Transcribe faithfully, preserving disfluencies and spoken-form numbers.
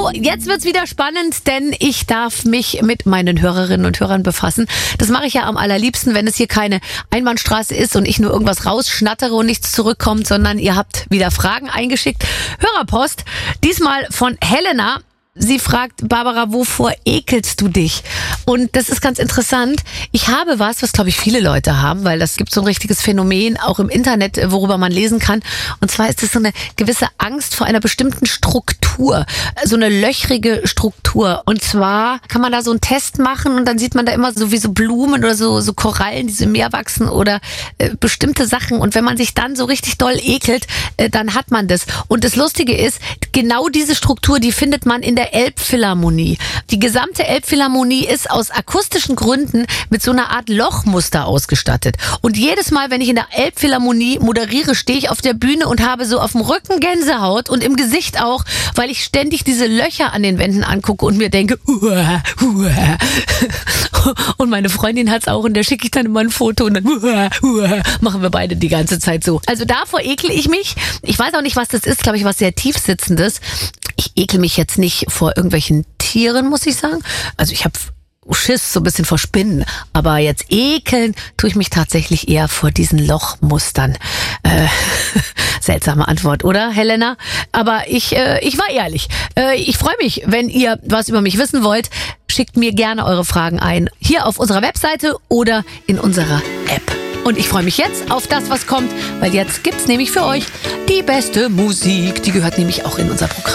So, jetzt wird's wieder spannend, denn ich darf mich mit meinen Hörerinnen und Hörern befassen. Das mache ich ja am allerliebsten, wenn es hier keine Einbahnstraße ist und ich nur irgendwas rausschnattere und nichts zurückkommt, sondern ihr habt wieder Fragen eingeschickt. Hörerpost, diesmal von Helena. Sie fragt, Barbara, wovor ekelst du dich? Und das ist ganz interessant. Ich habe was, was glaube ich viele Leute haben, weil das gibt so ein richtiges Phänomen, auch im Internet, worüber man lesen kann. Und zwar ist es so eine gewisse Angst vor einer bestimmten Struktur, so eine löchrige Struktur. Und zwar kann man da so einen Test machen und dann sieht man da immer so wie so Blumen oder so, so Korallen, die im Meer wachsen oder äh, bestimmte Sachen. Und wenn man sich dann so richtig doll ekelt, äh, dann hat man das. Und das Lustige ist, genau diese Struktur, die findet man in der Elbphilharmonie. Die gesamte Elbphilharmonie ist aus akustischen Gründen mit so einer Art Lochmuster ausgestattet. Und jedes Mal, wenn ich in der Elbphilharmonie moderiere, stehe ich auf der Bühne und habe so auf dem Rücken Gänsehaut und im Gesicht auch, weil ich ständig diese Löcher an den Wänden angucke und mir denke, uah, uah. Und meine Freundin hat's auch und der schicke ich dann immer ein Foto und dann uah, uah, machen wir beide die ganze Zeit so. Also davor ekel ich mich. Ich weiß auch nicht, was das ist, glaube ich, was sehr tiefsitzendes. Ich ekel mich jetzt nicht vor irgendwelchen Tieren, muss ich sagen. Also ich habe Schiss so ein bisschen vor Spinnen, aber jetzt ekeln tue ich mich tatsächlich eher vor diesen Lochmustern. Äh, seltsame Antwort, oder, Helena? Aber ich, äh, ich war ehrlich. Äh, ich freue mich, wenn ihr was über mich wissen wollt. Schickt mir gerne eure Fragen ein, hier auf unserer Webseite oder in unserer App. Und ich freue mich jetzt auf das, was kommt, weil jetzt gibt's nämlich für euch die beste Musik. Die gehört nämlich auch in unser Programm.